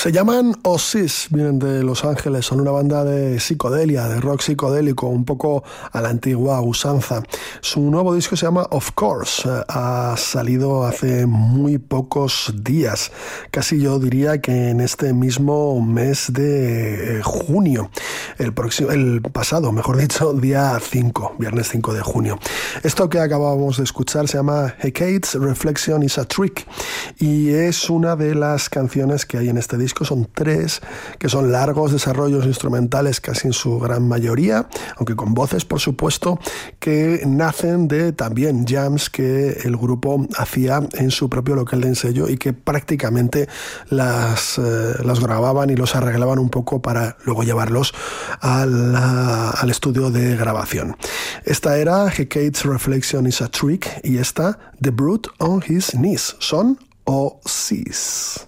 Se llaman Oasis, vienen de Los Ángeles, son una banda de psicodelia, de rock psicodélico, un poco a la antigua usanza. Su nuevo disco se llama Of Course, ha salido hace muy pocos días, casi yo diría que en este mismo mes de junio, el pasado, mejor dicho, día 5, viernes 5 de junio. Esto que acabábamos de escuchar se llama Hecate's Reflection is a Trick y es una de las canciones que hay en este disco. Son 3, que son largos desarrollos instrumentales casi en su gran mayoría, aunque con voces por supuesto, que nacen de también jams que el grupo hacía en su propio local de ensayo y que prácticamente las grababan y los arreglaban un poco para luego llevarlos al estudio de grabación. Esta era Hecate's Reflection is a Trick y esta The Brute on His Knees. Son Oasis.